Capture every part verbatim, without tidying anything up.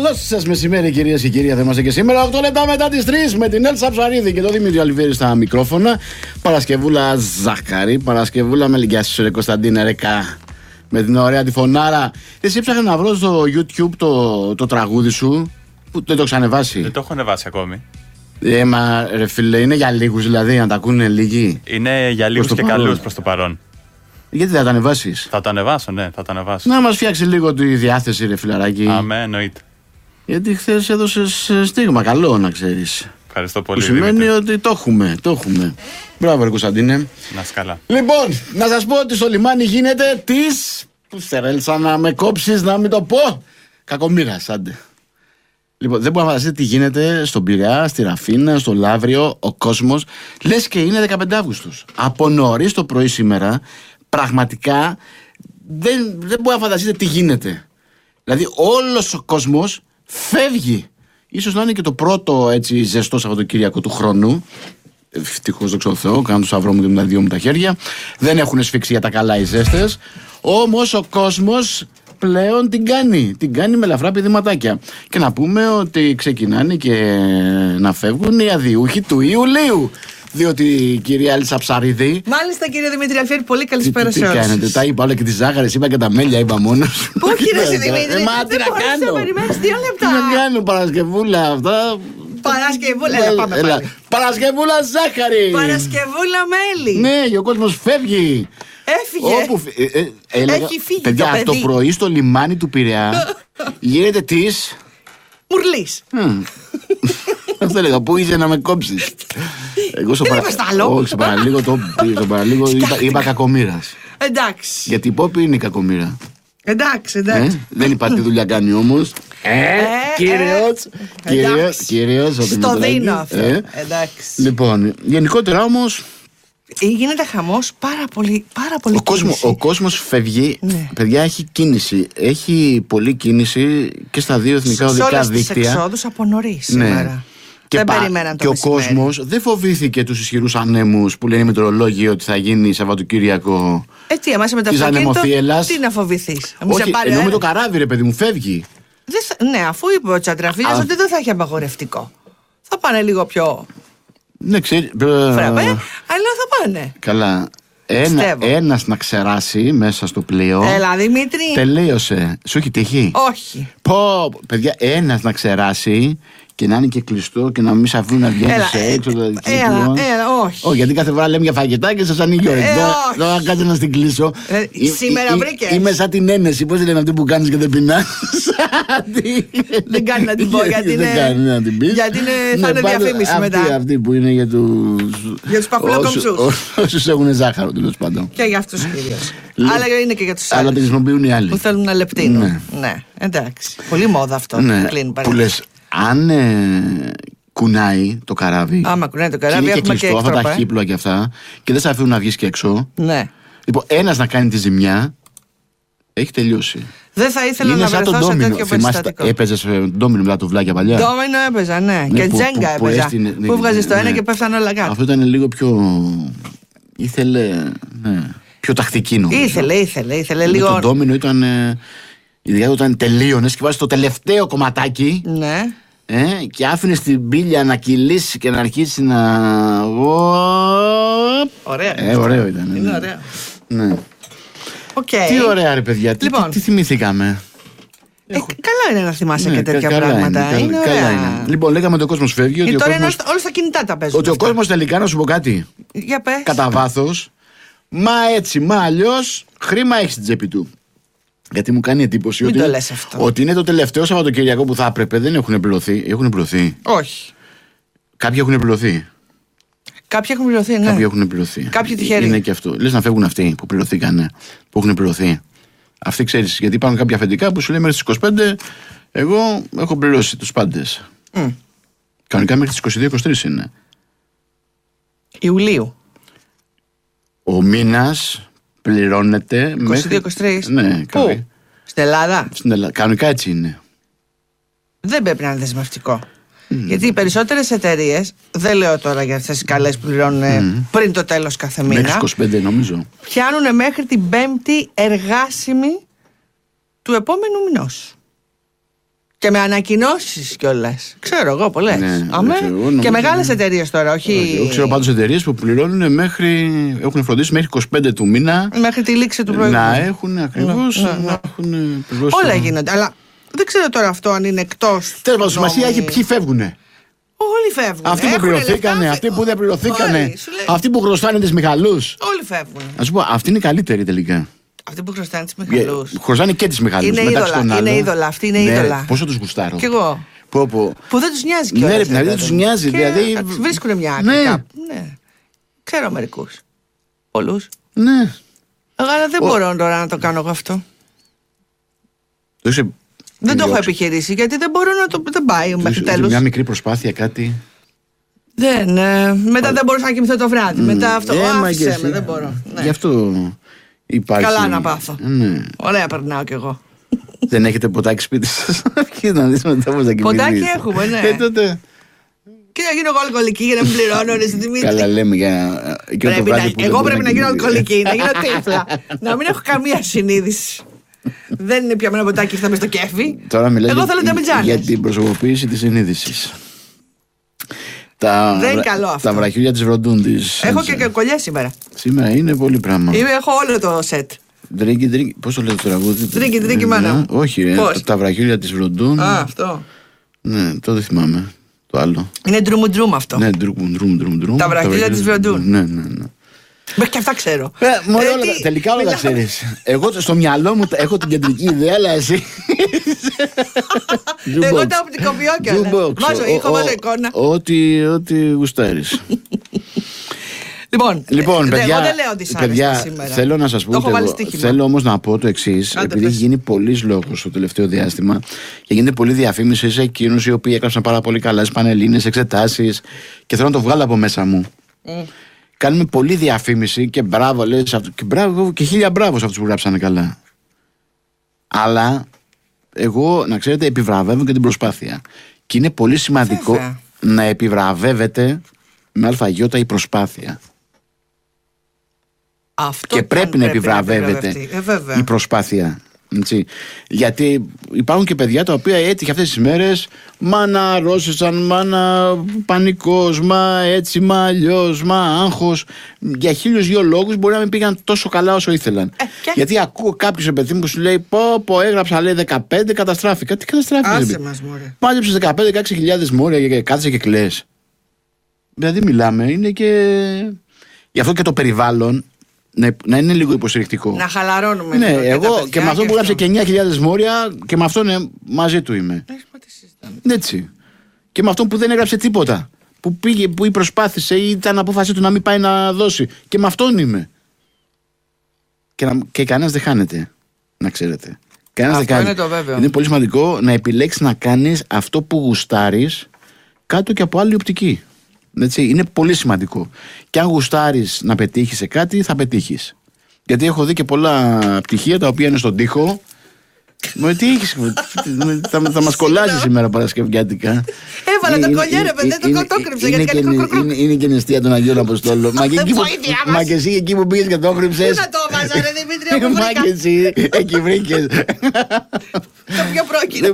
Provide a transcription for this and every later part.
Καλό σας μεσημέρι, κυρίες και κύριοι. Θα είμαστε και σήμερα οκτώ λεπτά μετά τις τρεις με την Έλσα Ψαρίδη και το Δημήτρη Αλιβέρη στα μικρόφωνα. Παρασκευούλα Ζάχαρη, Παρασκευούλα με λιγιά σου, ρε Κωνσταντίνε, ρε κα. Με την ωραία τη φωνάρα. Εσύ έψαχνα να βρω στο YouTube το, το τραγούδι σου. Που δεν το έχω ανεβάσει. Δεν το έχω ανεβάσει ακόμη. Ε, μα ρε φίλε, είναι για λίγους δηλαδή, να τα ακούνε λίγοι. Είναι για λίγους και καλούς προς το παρόν. Γιατί θα τα ανεβάσεις? Θα το ανεβάσω, ναι, θα το ανεβάσω. Να μας φτιάξει λίγο τη διάθεση, ρε φιλαράκι. Αμέ, εννοείται. Γιατί χθες έδωσες στίγμα καλό, να ξέρεις. Ευχαριστώ πολύ. Που σημαίνει Δημήτρη. ότι το έχουμε, το έχουμε. Μπράβο, ρε Κωνσταντίνε. Να είσαι καλά. Λοιπόν, να σας πω ότι στο λιμάνι γίνεται της. Που στερέλσα να με κόψεις, να μην το πω. Κακομοίρας, άντε. Λοιπόν, δεν μπορώ να φανταστείτε τι γίνεται στον Πειραιά, στη Ραφίνα, στο Λαύριο, ο κόσμος. Λες και είναι δεκαπέντε Αυγούστου. Από νωρίς το πρωί σήμερα, πραγματικά δεν, δεν μπορώ να φανταστείτε τι γίνεται. Δηλαδή, όλος ο κόσμος φεύγει. Ίσως να είναι και το πρώτο έτσι ζεστό Σαββατοκύριακο του χρόνου. Ευτυχώς, δόξα τω Θεώ, κάνω το σταυρό μου και με τα δύο μου τα χέρια. Δεν έχουν σφίξει για τα καλά οι ζέστες. Όμως ο κόσμος πλέον την κάνει. Την κάνει με ελαφρά πηδηματάκια. Και να πούμε ότι ξεκινάνε και να φεύγουν οι αδιούχοι του Ιουλίου. Διότι η κυρία Έλσα Ψαρίδη. Μάλιστα, κύριε Δημήτρη Αλφιέρη, πολύ καλησπέρα σε Τι όλους. κάνετε, τα είπα όλα και τις ζάχαρες, είπα και τα μέλια, είπα μόνος. Πού κύριε Δημήτρη, Μα τι να κάνω. να περιμένεις δύο λεπτά. Τι να κάνω, Παρασκευούλα αυτά. Παρασκευούλα, έλα, πάμε Έλα. πάλι. Παρασκευούλα ζάχαρη. Παρασκευούλα μέλι. Ναι, ο κόσμος φεύγει. Έφυγε. Όπου φε- ε, ε, έλεγα, Έχει φύγει παιδιά, το παιδί. το πρωί στο λιμάνι του Πειραιά γίνεται της. Μουρλής. Μμ. Αυτό έλεγα, πού είσαι να με κόψεις. Εγώ στο Δεν παρα- είπες τ' άλλο. Όχι, στο παραλίγο, το, στο παραλίγο είπα, είπα κακομοίρας. Εντάξει. Γιατί η Πόπη είναι η κακομοίρα. Εντάξει, Ε, εντάξει. δεν είπα τι δουλειά κάνει όμως. Ε, κύριος, ε, κύριος, εντάξει. κύριος. ο Στο Δημητράκης. δίνω αυτό. Ε, Εντάξει. Λοιπόν, γενικότερα όμως Γίνεται χαμός πάρα πολύ, πάρα πολύ ο, κόσμο, κίνηση. ο κόσμος φεύγει. Ναι. Παιδιά, έχει κίνηση. Έχει πολλή κίνηση και στα δύο εθνικά Σε οδικά όλες τις δίκτυα. εξόδους από νωρίς Ναι. σήμερα. Και, Δεν πα- περιμέναν το και ο μεσημέρι. κόσμος δεν φοβήθηκε τους ισχυρούς ανέμους που λένε οι μετεωρολόγοι ότι θα γίνει Σαββατοκύριακο. Ε, τι, εμάς με το Της αυτοκίνητο, ανεμοθύελλας. τι να φοβηθείς. Να μην σε Όχι, πάρει ενώ με αέρα. το καράβι, ρε παιδί μου, φεύγει. Δεν θα- ναι, αφού είπε ο Τσαντραφίλας Α. ότι δεν θα έχει απαγορευτικό. Θα πάνε λίγο πιο Ναι, ξέρει. φραπέ, αλλά θα πάνε. Καλά. Ένα, Πιστεύω. ένας να ξεράσει μέσα στο πλοίο. Έλα, Δημήτρη. Τελείωσε. Σου έχει τυχεί. Όχι. Πω, παιδιά, ένας να ξεράσει και να είναι και κλειστό και να μην σε αφήνουν να βγαίνει Έλα, σε ε, έξω. το έλα, κύκλο. έλα, όχι. Όχι, γιατί κάθε φορά λέμε για φαγητά και σας ανοίγει η ώρα. Ε, Τώρα- όχι. Τώρα κάτσε να στην κλείσω. Ε, Εί- σήμερα εί- βρήκες. Είμαι σαν την ένεση. Πώς λένε αυτή που κάνεις και δεν πεινάς. Δεν κάνει να την πω γιατί Δεν είναι- κάνει να την πεις. γιατί είναι- θα Ναι, είναι πάντως, διαφήμιση αυτή- μετά. Αυτή που είναι για τους. Για τους παχουλοκομψούς. όσους- Όσους έχουν ζάχαρο, τέλος πάντων. Και για αυτούς κυρίως. Λε- Αλλά είναι και για τους Αλλά τη άλλους χρησιμοποιούν οι άλλοι. που θέλουν να λεπτύνουν. Ναι. Ναι, εντάξει. Πολύ μόδα αυτό. Ναι, Κλείνει που παράδειγμα. λες, αν ε, κουνάει το καράβι. Άμα κουνάει το και καράβι, είναι και έχουμε και κλειστό αυτά τα έκτροπα. χύπλα και αυτά, και δεν σε αφήνουν να βγεις και έξω. Ναι. Λοιπόν, ένας να κάνει τη ζημιά, έχει τελειώσει. Δεν θα ήθελα Είναι να σαν τον βρεθώ σε ντόμινο. τέτοιο Θυμάστε, περιστατικό. έπαιζες ε, ντόμινο με τα τουβλάκια παλιά. Ντόμινο έπαιζα, ναι. Ναι, Και που- τζέγκα που- που έπαιζα. έστεινε- ναι, Που έβγαζε το ναι. ένα και πέφτανε όλα κάτω. Αυτό ήταν λίγο πιο. Ήθελε. Ναι, πιο τακτική νομίζω. Ήθελε, ήθελε, ήθελε Με λίγο. Το ντόμινο ήταν. Ε, ειδικά όταν τελείωνες και βάζεις το τελευταίο κομματάκι. Ναι. Ε, και άφηνε την πύλια να κυλήσει και να αρχίσει να. Οπ. Ωραία. Ε, ωραίο ήταν. Είναι ναι. ωραίο. Ναι. Οκ. Τι ωραία, ρε παιδιά. Τι, Λοιπόν. τι, τι θυμηθήκαμε. Ε, καλά είναι να θυμάσαι Ναι, και κα- τέτοια καλά πράγματα. είναι, Είναι καλά ωραία. είναι. Λοιπόν, λέγαμε ότι ο κόσμος φεύγει. Ότι Ε, ο τώρα κόσμος, είναι όλα στα κινητά τα παίζουν. ότι ο αυτά. κόσμος τελικά, να σου πω κάτι. Για πες. Κατά βάθος, μα έτσι, μα αλλιώς, χρήμα έχει στην τσέπη του. Γιατί μου κάνει εντύπωση Μην ότι, το λες αυτό. ότι είναι το τελευταίο Σαββατοκυριακό που θα έπρεπε. Δεν έχουν πληρωθεί. Έχουν πληρωθεί. Όχι. Κάποιοι έχουν πληρωθεί. Κάποιοι έχουν πληρωθεί, ναι. Κάποιοι έχουν πληρωθεί. Κάποιοι τυχεροί. Είναι και αυτό. Λες να φεύγουν αυτοί που πληρωθήκανε, που έχουν πληρωθεί. Αυτοί ξέρεις, γιατί υπάρχουν κάποια αφεντικά που σου λέει μέχρι τις είκοσι πέντε, εγώ έχω πληρώσει τους πάντες. Μμ. Κανονικά μέχρι τις είκοσι δύο είκοσι τρεις είναι. Ιουλίου. Ο μήνας πληρώνεται είκοσι δύο είκοσι τρεις. Ναι, Πού? κανονικά. Στην Ελλάδα. Στην Ελλάδα. Κανονικά έτσι είναι. Δεν πρέπει να είναι δεσμευτικό. Γιατί οι περισσότερες εταιρείες, δεν λέω τώρα για αυτές τις καλές που πληρώνουν πριν το τέλος κάθε Μέχρι μήνα, είκοσι πέντε νομίζω. πιάνουν μέχρι την πέμπτη εργάσιμη του επόμενου μηνός. Και με ανακοινώσεις κιόλας. Ξέρω εγώ πολλές. Ναι, Αμέ. ξέρω, νομίζω, Και μεγάλες ναι. εταιρείες τώρα, όχι. Εγώ ξέρω πάντως εταιρείες που πληρώνουν μέχρι. Έχουν φροντίσει μέχρι είκοσι πέντε του μήνα. Μέχρι τη λήξη του προηγούμενου. Να έχουν ακριβώς. Ναι, ναι, ναι. Να έχουν πληρώσει. Όλα γίνονται. Αλλά δεν ξέρω τώρα αυτό αν είναι εκτός. Τέλος πάντων, σημασία έχει ποιοι φεύγουνε. Όλοι φεύγουν. Αυτοί που πληρωθήκανε, αυτοί που δεν πληρωθήκανε, αυτοί που χρωστάνε τις Μιχαλούς. Όλοι φεύγουν. Να σου πω, αυτοί είναι οι καλύτεροι τελικά. Αυτοί που χρωστάνε τις Μιχαλούς. Χρωστάνε και τις Μιχαλούς. Είναι είδωλα. Είναι είδωλα. Αυτοί είναι είδωλα. Πόσο τους γουστάρω. Κι εγώ. Πω, πω. Που δεν τους νοιάζει κιόλας. Ναι, ρε, δηλαδή δεν τους νοιάζει. Δηλαδή. Βρίσκουν μια άκρη. Ναι. Κάπου. Ναι. Ξέρω μερικούς. Πολλούς. Ναι. Αλλά δεν μπορώ τώρα να το κάνω εγώ αυτό. Το είσαι. Δεν το έχω επιχειρήσει γιατί δεν μπορώ να το. Δεν πάει μέχρι τέλους. Μια μικρή προσπάθεια, κάτι. Δεν. Ε, μετά δεν μπορούσα να κοιμηθώ το βράδυ. Μετά αυτό. Ε, μα Άφησε και με, εσύ. δεν μπορώ. Ναι. Γι' αυτό υπάρχει. Καλά να πάθω. Ναι. Ωραία περνάω κι εγώ. Δεν έχετε ποτάκι σπίτι σας. Αρχίζει να δεις μετά πώς θα κοιμηθείς. Ποτάκι έχουμε, ναι. Ε, τότε. Και να γίνω εγώ αλκοολική για να μην πληρώνω, ρε Δημήτρη. Καλά λέμε για εκείνο το Πρέπει βράδυ να- που δεν Εγώ μπορεί πρέπει να γίνω κοιμηθείς. αλκοολική, να γίνω τύφλα. Να μην έχω καμία συνείδηση. Δεν είναι πια με ένα ποτάκι, ήρθαμε στο κέφι. Τώρα μιλάει Εγώ για- θέλω ταμπιτζάνες. για την προσωποποίηση της συνείδησης. Τα, Δεν είναι βρα- καλό αυτό. Τα βραχιούλια της Βροντούντης. Έχω και κακολιές σήμερα. Σήμερα είναι πολύ πράγμα. Είμαι- Έχω όλο το σετ. Ντρίκι, ντρίκι. Πώς το λέτε το τραγούδι. Ντρίκι, ντρίκι, Ε, μάνα μου. Όχι, ρε. Πώς? Τα, τα βραχιούλια της Βροντούν. Α, αυτό. Ναι, το δεν θυμάμαι. Το άλλο. Είναι ντρουμουντρουμ αυτό. Ναι, ντρούμ, ντρούμ, ντρούμ, ντρούμ. Τα βραχιούλια της Βροντούν. Ναι, ναι, ναι. Μέχρι και αυτά ξέρω. Ε, μωρέ, Ε, όλα, τι- τελικά όλα τα μιλάμε. ξέρεις. Εγώ στο μυαλό μου έχω την κεντρική ιδέα, αλλά εσύ. Εγώ Jukebox. τα οπτικοποιώ κιόλας. Jukebox. Βάζω Ο- ήχο, ο- βάζω εικόνα. Ό,τι, ό,τι γουστάρεις. Λοιπόν, Λοιπόν, ε, παιδιά, εγώ δεν λέω δυσάρεστα παιδιά σήμερα. θέλω να σας πω, Το έχω ότι βάλει εγώ- στοίχημα. θέλω όμως να πω το εξής, Άντε, επειδή πες. έχει γίνει πολλής λόγος το τελευταίο διάστημα και γίνεται πολλή διαφήμιση σε εκείνους οι οποίοι έγραψαν πάρα πολύ καλά στις πανελλήνιες εξετάσεις και θέλω να το βγάλω από μέσα μου. Mm. Κάνουμε πολλή διαφήμιση και μπράβο, λες, αυτού- και, μπράβο, και χίλια μπράβο σε αυτούς που γράψανε καλά. Αλλά εγώ, να ξέρετε, επιβραβεύω και την προσπάθεια. Και είναι πολύ σημαντικό Βέβαια. να επιβραβεύεται με αλφαγιώτα η προσπάθεια. Αυτό Και κι πρέπει αν να επιβραβεύεται επιβραβευτεί. Ε, βέβαια. η προσπάθεια. Έτσι. Γιατί υπάρχουν και παιδιά τα οποία έτυχε αυτές τις μέρες μάνα αρρώστησαν, μάνα πανικός, μα έτσι, μα αλλιώς, μα άγχος. Για χίλιους δυο λόγους μπορεί να μην πήγαν τόσο καλά όσο ήθελαν. Ε, και? Γιατί ακούω κάποιους παιδί μου που σου λέει πω πω έγραψα λέει δεκαπέντε, καταστράφηκα. Τι καταστράφηκες? Άσε παιδί? μας, μωρέ. Μάζεψες δεκαπέντε με είκοσι χιλιάδες μόρια και κάθεσαι και κλαις. Δηλαδή μιλάμε, είναι και. Γι' αυτό και το περιβάλλον να, να είναι λίγο υποστηρικτικό. Να χαλαρώνουμε. Ναι, λίγο και τα εγώ παιδιά και με αυτό που γράψε και εννιά χιλιάδες μόρια και με αυτόν ε, μαζί του είμαι. Έχεις μα τι συζητάμε. Έτσι. Και με αυτόν που δεν έγραψε τίποτα. Που πήγε, που ή προσπάθησε ή ήταν απόφαση του να μην πάει να δώσει. Και με αυτόν είμαι. Και, να, και κανένας δεν χάνεται. Να ξέρετε. Κανένας Αυτό δεν κάνει. είναι το βέβαιο. Είναι πολύ σημαντικό να επιλέξεις να κάνεις αυτό που γουστάρεις κάτω και από άλλη οπτική. Έτσι, είναι πολύ σημαντικό. Και αν γουστάρεις να πετύχεις σε κάτι, θα πετύχεις. Γιατί έχω δει και πολλά πτυχία τα οποία είναι στον τοίχο. Μα τι έχεις, θα, θα μας κολλάζει σήμερα Παρασκευιάτικα. Έβαλα το Είναι- κολλιέ, ρε παιδί, είναι- το είναι- κοτόκρυψε, είναι γιατί κάνει και- κρουκ, κρουκ. είναι- Είναι και νηστεία των Αγίων Αποστόλων. Μα και εκεί που- Βοήθειά μας. Μα και εσύ εκεί που πήγες και το Πού κρύψες. να το έβαζα, ρε Δημήτρη, όπου Μα βρήκα. και εσύ εκεί βρήκες. Το πιο πρόκειρο.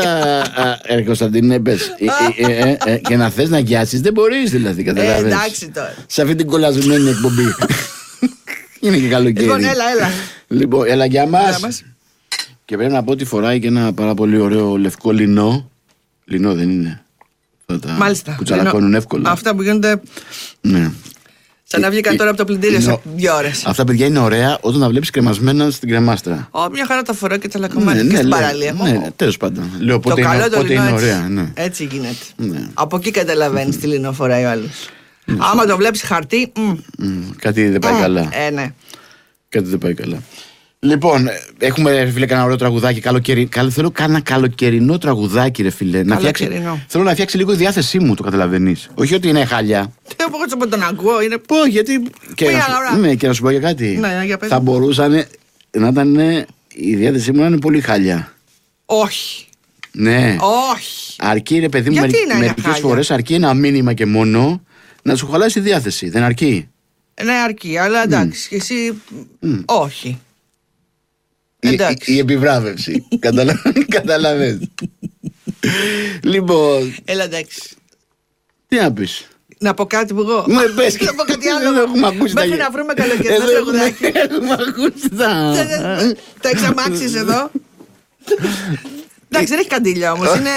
Ε, Κωνσταντίνε, πες. Ε, ε, ε, ε, Και να θες να γιάσεις δεν μπορείς δηλαδή, Ε, καταλαβαίνεις. εντάξει τώρα. Σε αυτή την κολλαζουμένη εκπομπή. Είναι και καλοκαίρι. Λοιπόν, έλα, έλα. Λοιπόν, έλα για Έλα μας. μας. Και πρέπει να πω ότι φοράει και ένα πάρα πολύ ωραίο λευκό λινό. Λινό δεν είναι. Αυτά τα Μάλιστα. που τσαλακώνουν Λινό. εύκολα. Αυτά που γίνονται Ναι. σαν να βγήκαν Ε, τώρα από το πλυντήριο είναι σε ο- δύο ώρες. Αυτά παιδιά είναι ωραία όταν τα βλέπεις κρεμασμένα στην κρεμάστρα. Ω, μια χαρά τα φοράω και τσαλακωμένα και στην λέω- παραλία. ναι, ναι, τέλος πάντων. Λέω Το πότε καλό είναι, το πότε λινό είναι έτσι, ωραία. Ναι. έτσι γίνεται. Ναι. Από εκεί καταλαβαίνεις τι λινό φοράει ο άλλος. Άμα το βλέπεις χαρτί, μ, Μμ, κάτι δεν πάει μ, καλά. Ε, ναι. Κάτι δεν πάει καλά. Λοιπόν, ε, έχουμε ρε φίλε κανένα ωραίο τραγουδάκι. Καλοκαιρι... Καλ... Θέλω κάνα καλοκαιρινό τραγουδάκι, ρε φίλε. Να φτιάξει... Καλοκαιρινό. Θέλω να φτιάξει λίγο η διάθεσή μου, το καταλαβαίνεις. Όχι ότι είναι χάλια. Τι από εγώ τον ακούω, είναι. Πω, γιατί. Και Μια να, σου... ώρα. ναι, και να σου πω για κάτι. Ναι, για πες. Θα μπορούσαν να ήταν η διάθεσή μου να είναι πολύ χάλια. Όχι. Ναι. Όχι. Αρκεί, ρε παιδί μου, Γιατί να είναι μερικές χάλια? φορές αρκεί ένα μήνυμα και μόνο να σου χαλάσει η διάθεση. Δεν αρκεί. Ναι, αρκεί, αλλά εντάξει, και εσύ. Όχι. Η, Εντάξει. η, η επιβράβευση. Καταλαβαίνεις. Λοιπόν. Έλα, εντάξει. Τι να πεις? Να πω κάτι που εγώ. Ναι, πες. Να πω κάτι άλλο. Δεν έχουμε ακούσει τα Μέχρι να βρούμε καλοκαιρινό τραγουδάκι. Έχουμε ακούσει τα. Τα εξαμάξεις εδώ. Εντάξει, δεν έχει καντήλια όμως. Είναι.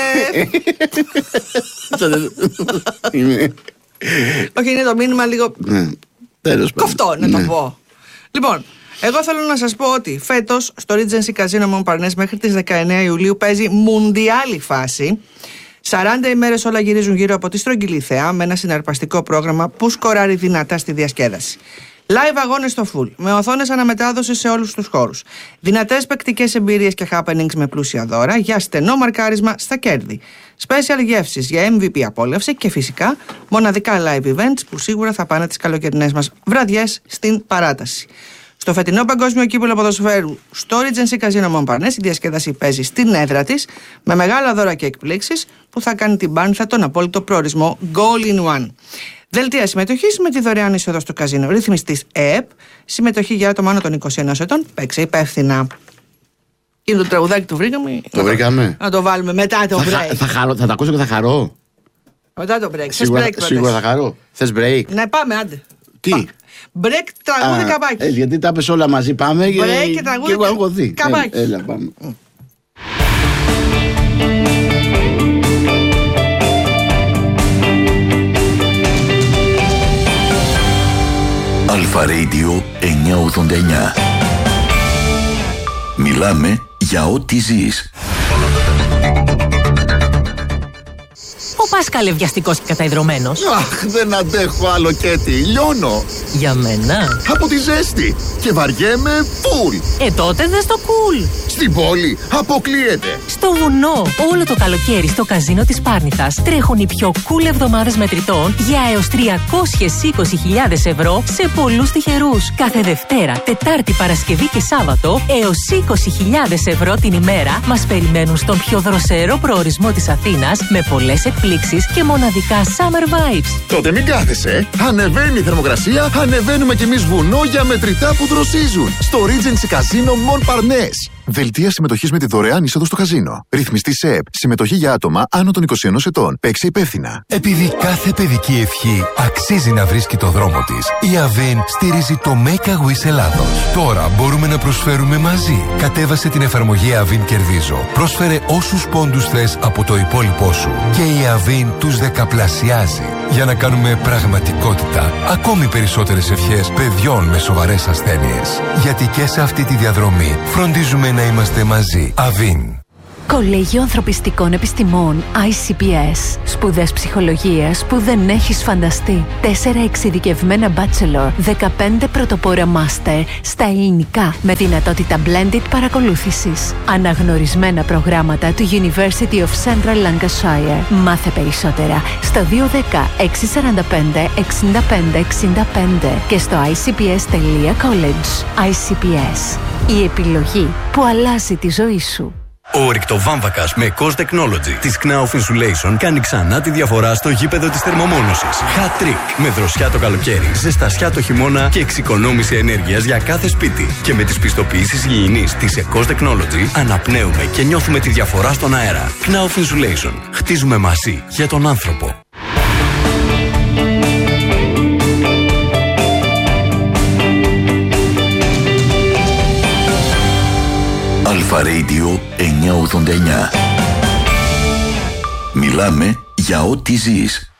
Όχι, είναι το μήνυμα λίγο. Κοφτό, να το πω. Λοιπόν, εγώ θέλω να σας πω ότι φέτος στο Regency Casino Montparnasse μέχρι τις δεκαεννέα Ιουλίου παίζει μουντιάλη φάση. σαράντα ημέρες όλα γυρίζουν γύρω από τη στρογγυλή θεά με ένα συναρπαστικό πρόγραμμα που σκοράρει δυνατά στη διασκέδαση. Live αγώνες στο full, με οθόνες αναμετάδοσης σε όλους τους χώρους. Δυνατές παικτικές εμπειρίες και happenings με πλούσια δώρα για στενό μαρκάρισμα στα κέρδη. Special γεύσεις για εμ βι πι απόλαυση και φυσικά μοναδικά live events που σίγουρα θα πάνε τις καλοκαιρινές μας βραδιές στην παράταση. Στο φετινό Παγκόσμιο Κύπελλο Ποδοσφαίρου στο Regency Casino Montparnasse η διασκέδαση παίζει στην έδρα της με μεγάλα δώρα και εκπλήξεις που θα κάνει την Πάνθα τον απόλυτο προορισμό Goal in One. Δελτία συμμετοχής με τη δωρεάν είσοδο στο καζίνο. Ρυθμιστής ΕΕΠ. Συμμετοχή για άτομα άνω των είκοσι ενός ετών. Παίξε υπεύθυνα. Είναι το τραγουδάκι του βρήκαμε. Το να βρήκαμε. Το, να το βάλουμε μετά το θα, break. Θα, χαρώ, θα τα ακούσω και θα χαρώ. Μετά το break. Σίγουρα, break σίγουρα θα χαρώ. Θες break? Ναι, πάμε, άντε. Τι? Πά. Break, τραγούδι, καμπάκι. Ε, γιατί τα πες όλα μαζί, πάμε. Break και τραγούδι, και εγώ έχω δει. Καμπάκι. Ε, έλα, πάμε. Αλφα Radio εννιακόσια ογδόντα εννιά. Μιλάμε για ό,τι ζεις. Ο Πάσκαλε βιαστικός και καταϊδρωμένος. Αχ, δεν αντέχω άλλο Κέτι, λιώνω. Για μένα. Από τη ζέστη και βαριέμαι φουλ. Ε, τότε δες το κουλ. Στην πόλη αποκλείεται. Στο βουνό, όλο το καλοκαίρι στο καζίνο της Πάρνηθας τρέχουν οι πιο cool εβδομάδες μετρητών για έως τριακόσιες είκοσι χιλιάδες ευρώ σε πολλούς τυχερούς. Κάθε Δευτέρα, Τετάρτη, Παρασκευή και Σάββατο έως είκοσι χιλιάδες ευρώ την ημέρα μας περιμένουν στον πιο δροσερό προορισμό της Αθήνας με πολλές εκπλήξεις και μοναδικά summer vibes. Τότε μην κάθεσαι. Ανεβαίνει η θερμοκρασία, ανεβαίνουμε κι εμείς βουνό για μετρητά που δροσίζουν. Στο Regency Casino Montparnasse. Δελτία συμμετοχής με τη δωρεάν είσοδο στο καζίνο. Ρυθμιστή ΣΕΠ. Συμμετοχή για άτομα άνω των είκοσι ενός ετών. Παίξε υπεύθυνα. Επειδή κάθε παιδική ευχή αξίζει να βρίσκει το δρόμο της, η Avin στηρίζει το Make a Wish Ελλάδος. Τώρα μπορούμε να προσφέρουμε μαζί. Κατέβασε την εφαρμογή Avin Κερδίζω. Πρόσφερε όσους πόντους θες από το υπόλοιπό σου. Και η Avin τους δεκαπλασιάζει. Για να κάνουμε πραγματικότητα ακόμη περισσότερες ευχές παιδιών με σοβαρές ασθένειες. Γιατί και σε αυτή τη διαδρομή φροντίζουμε να είμαστε μαζί. Avin. Κολέγιο Ανθρωπιστικών Επιστημών άι σι πι ες. Σπουδές ψυχολογίας που δεν έχεις φανταστεί. Τέσσερα εξειδικευμένα bachelor, δεκαπέντε πρωτοπόρα master στα ελληνικά με δυνατότητα blended παρακολούθησης. Αναγνωρισμένα προγράμματα του University of Central Lancashire. Μάθε περισσότερα στο δύο ένα μηδέν έξι τέσσερα πέντε εξήντα πέντε εξήντα πέντε και στο άι σι πι ες τελεία college. άι σι πι ες. Η επιλογή που αλλάζει τη ζωή σου. Ο ρηκτοβάμβακας με Cost Technology της Knauf Insulation κάνει ξανά τη διαφορά στο γήπεδο της θερμομόνωσης. Hat trick με δροσιά το καλοκαίρι, ζεστασιά το χειμώνα και εξοικονόμηση ενέργειας για κάθε σπίτι. Και με τις πιστοποιήσεις υγιεινής της Cost Technology αναπνέουμε και νιώθουμε τη διαφορά στον αέρα. Knauf Insulation. Χτίζουμε μαζί για τον άνθρωπο. Αλφα Radio εννιακόσια ογδόντα εννιά. Μιλάμε για ό,τι ζεις.